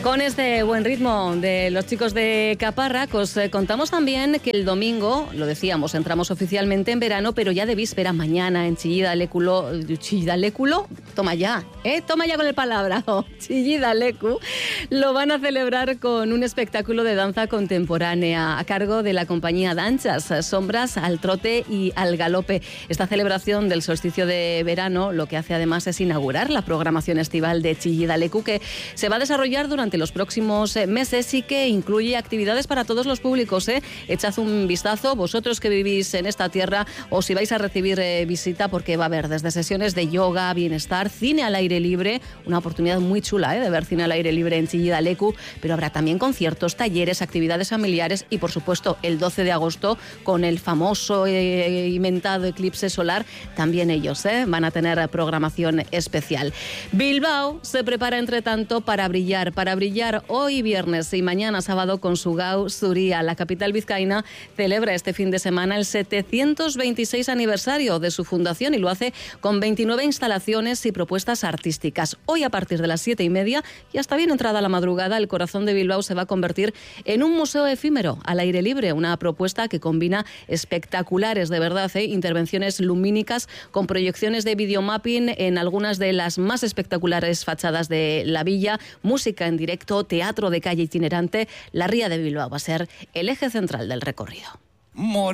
Con este buen ritmo de los chicos de Caparra, os contamos también que el domingo, lo decíamos, entramos oficialmente en verano, pero ya de víspera, mañana en Chillida Léculo, toma ya con el palabrado, Chillida Lecu, lo van a celebrar con un espectáculo de danza contemporánea a cargo de la compañía Danchas, Sombras al Trote y al Galope. Esta celebración del solsticio de verano lo que hace además es inaugurar la programación estival de Chillida Lecu, que se va a desarrollar durante los próximos meses y que incluye actividades para todos los públicos. Echad un vistazo, vosotros que vivís en esta tierra, o si vais a recibir visita, porque va a haber desde sesiones de yoga, bienestar, cine al aire libre, una oportunidad muy chula de ver cine al aire libre en Chillida Lecu, pero habrá también conciertos, talleres, actividades familiares y, por supuesto, el 12 de agosto con el famoso inventado eclipse solar, también ellos van a tener programación especial. Bilbao se prepara, entre tanto, para brillar hoy viernes y mañana sábado con su Gau Zuria. La capital vizcaína celebra este fin de semana el 726 aniversario de su fundación y lo hace con 29 instalaciones y propuestas artísticas. Hoy, a partir de las 7:30 y hasta bien entrada la madrugada, el corazón de Bilbao se va a convertir en un museo efímero al aire libre, una propuesta que combina espectaculares, de verdad, intervenciones lumínicas con proyecciones de videomapping en algunas de las más espectaculares fachadas de la villa, música en directo, teatro de calle itinerante. La Ría de Bilbao va a ser el eje central del recorrido.